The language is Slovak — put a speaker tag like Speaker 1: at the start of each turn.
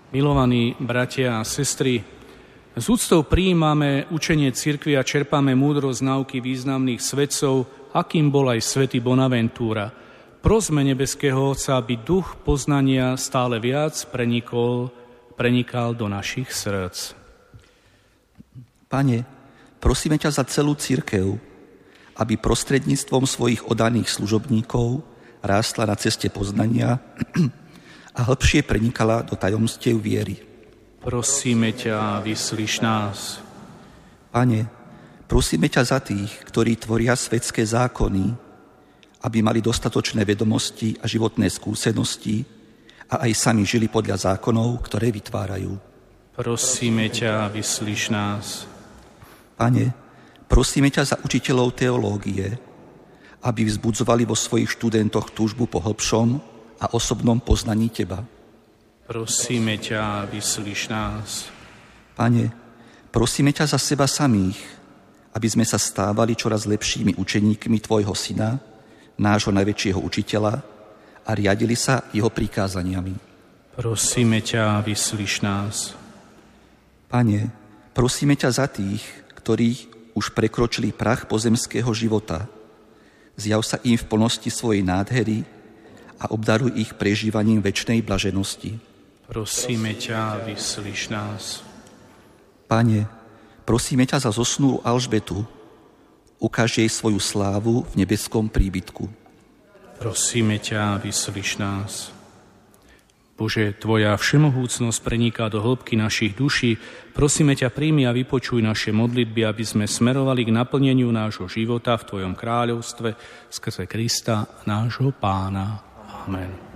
Speaker 1: Milovaní bratia a sestry, s úctou prijímame učenie cirkvi a čerpáme múdrosť nauky významných svetcov, akým bol aj svätý Bonaventúra. Prosme nebeského Otca, aby duch poznania stále viac prenikal do našich srdc.
Speaker 2: Pane, prosíme ťa za celú cirkev, aby prostredníctvom svojich oddaných služobníkov rástla na ceste poznania a hlbšie prenikala do tajomstiev viery.
Speaker 1: Prosíme ťa, vyslíš nás.
Speaker 2: Pane, prosíme ťa za tých, ktorí tvoria svetské zákony, aby mali dostatočné vedomosti a životné skúsenosti a aj sami žili podľa zákonov, ktoré vytvárajú.
Speaker 1: Prosíme ťa, vyslíš nás.
Speaker 2: Pane, prosíme ťa za učiteľov teológie, aby vzbudzovali vo svojich študentoch túžbu po hlbšom a osobnom poznaní Teba.
Speaker 1: Prosíme ťa, vyslíš nás.
Speaker 2: Pane, prosíme ťa za seba samých, aby sme sa stávali čoraz lepšími učeníkmi Tvojho Syna, nášho najväčšieho učiteľa, a riadili sa jeho prikázaniami.
Speaker 1: Prosíme ťa, vyslíš nás.
Speaker 2: Pane, prosíme ťa za tých, ktorí už prekročili prach pozemského života. Zjav sa im v plnosti svojej nádhery a obdaruj ich prežívaním večnej blaženosti.
Speaker 1: Prosíme ťa, vyslíš nás.
Speaker 2: Pane, prosíme ťa za zosnulú Alžbetu. Ukáž jej svoju slávu v nebeskom príbytku.
Speaker 1: Prosíme ťa, vyslíš nás. Bože, Tvoja všemohúcnosť preniká do hĺbky našich duší. Prosíme ťa, príjmi a vypočuj naše modlitby, aby sme smerovali k naplneniu nášho života v Tvojom kráľovstve skrze Krista, nášho Pána. Amen.